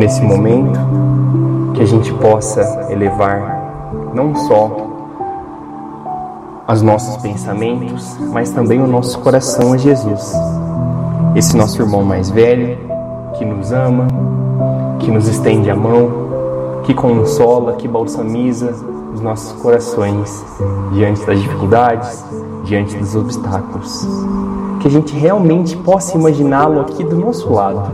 nesse momento, que a gente possa elevar não só os nossos pensamentos, mas também o nosso coração a Jesus. Esse nosso irmão mais velho, que nos ama, que nos estende a mão, que consola, que balsamiza os nossos corações diante das dificuldades, diante dos obstáculos. Que a gente realmente possa imaginá-lo aqui do nosso lado.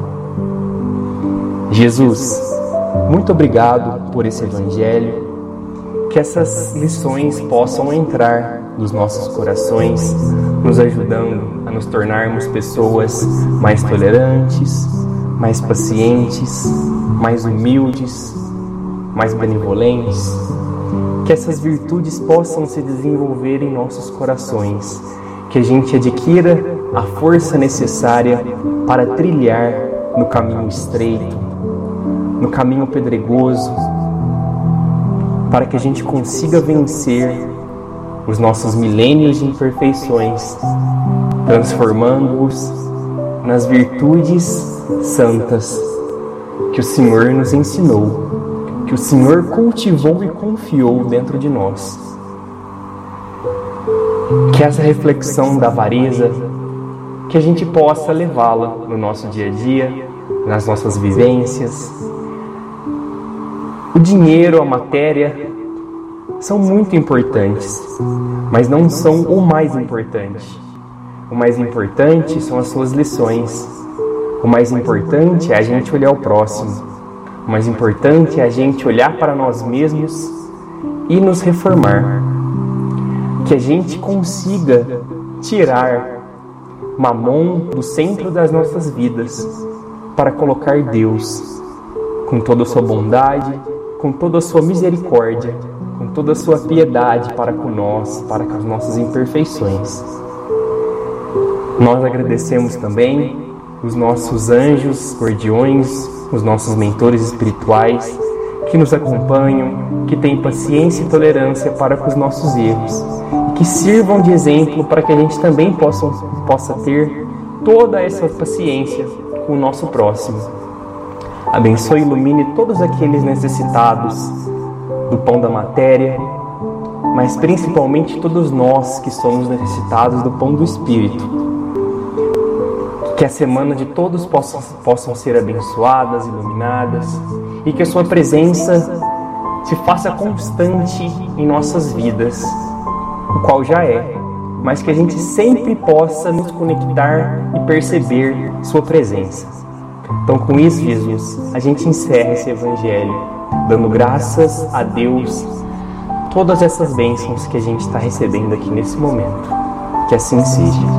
Jesus, muito obrigado por esse Evangelho, que essas lições possam entrar nos nossos corações, nos ajudando a nos tornarmos pessoas mais tolerantes, mais pacientes, mais humildes, mais benevolentes. Que essas virtudes possam se desenvolver em nossos corações, que a gente adquira a força necessária para trilhar no caminho estreito, no caminho pedregoso, para que a gente consiga vencer os nossos milênios de imperfeições, transformando-os nas virtudes santas que o Senhor nos ensinou, que o Senhor cultivou e confiou dentro de nós. Que essa reflexão da avareza, que a gente possa levá-la no nosso dia a dia, nas nossas vivências. O dinheiro, a matéria, são muito importantes, mas não são o mais importante. O mais importante são as suas lições. O mais importante é a gente olhar o próximo. O mais importante é a gente olhar para nós mesmos e nos reformar. Que a gente consiga tirar Mamon do centro das nossas vidas para colocar Deus com toda a sua bondade, com toda a sua misericórdia, com toda a sua piedade para com nós, para com as nossas imperfeições. Nós agradecemos também os nossos anjos, guardiões, os nossos mentores espirituais que nos acompanham, que têm paciência e tolerância para com os nossos erros e que sirvam de exemplo para que a gente também possa ter toda essa paciência com o nosso próximo. Abençoe e ilumine todos aqueles necessitados do pão da matéria, mas principalmente todos nós que somos necessitados do pão do Espírito. Que a semana de todos possam ser abençoadas, iluminadas, e que a sua presença se faça constante em nossas vidas, o qual já é, mas que a gente sempre possa nos conectar e perceber sua presença. Então, com isso, Jesus, a gente encerra esse Evangelho, dando graças a Deus, todas essas bênçãos que a gente está recebendo aqui nesse momento. Que assim seja.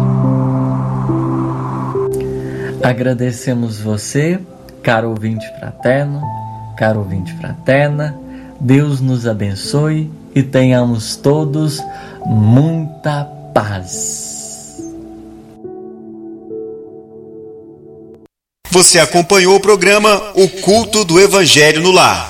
Agradecemos você, caro ouvinte fraterno, caro ouvinte fraterna. Deus nos abençoe e tenhamos todos muita paz. Você acompanhou o programa O Culto do Evangelho no Lar.